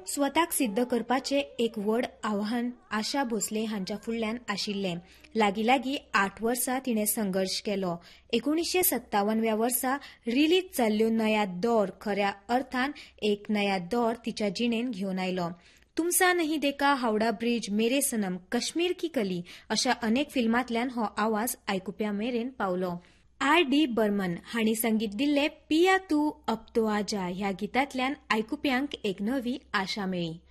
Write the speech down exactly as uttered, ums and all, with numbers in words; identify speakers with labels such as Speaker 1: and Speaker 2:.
Speaker 1: स्वताक सिद्ध करपाचे एक व्हड आव्हान आशा भोसले हांच्या फुडल्यान आशिल्ले. लागीं लागीं आठ वर्सां तिणें संघर्श केलो. एकुणीशे सत्तावनव्या वर्सा रिलीज जाल्ल्यो नया दौर खऱ्या अर्थान एक नया दौर तिच्या जिणेंत घेवन आयलो. तुमसा नहीं देखा, हावडा ब्रिज, मेरे सनम, कश्मीर की कली अशा अनेक फिल्मांतल्यान हो आवाज आयकुप्या मेरेन पावलो. आर डी बर्मन हांणी संगीत दिल्ले पिया तू अब तो आजा ह्या गितांतल्यान आयकुप्यांक एक नवी आशा मेळ्ळी.